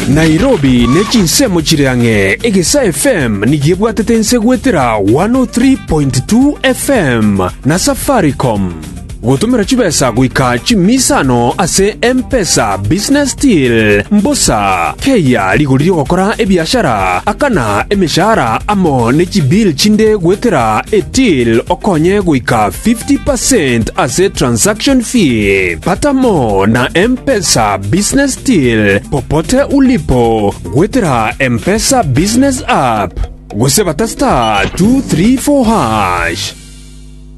Nairobi nechinsemo chiriange Egesa FM nigiebwatetense gwetera 103.2 FM na Safaricom. Gutumira chibesa guika chimisano ase M-Pesa Business Deal mbosa keya liguliri gukora ebiashara akana emishara amo nechibil chinde gwetera etil okonye guika 50% ase transaction fee. Pata mo na M-Pesa Business Deal popote ulipo gwetera M-Pesa Business App. Gwese batasta 234#.